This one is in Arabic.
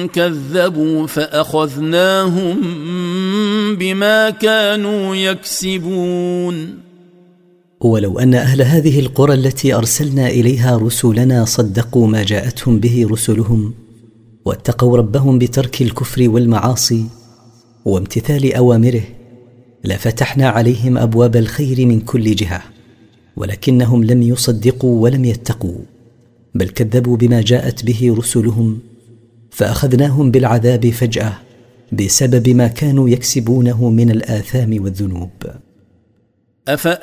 كذبوا فأخذناهم بما كانوا يكسبون. ولو أن أهل هذه القرى التي أرسلنا إليها رسلنا صدقوا ما جاءتهم به رسلهم واتقوا ربهم بترك الكفر والمعاصي وامتثال أوامره لفتحنا عليهم أبواب الخير من كل جهة، ولكنهم لم يصدقوا ولم يتقوا، بل كذبوا بما جاءت به رسلهم، فأخذناهم بالعذاب فجأة بسبب ما كانوا يكسبونه من الآثام والذنوب. أفأمنوا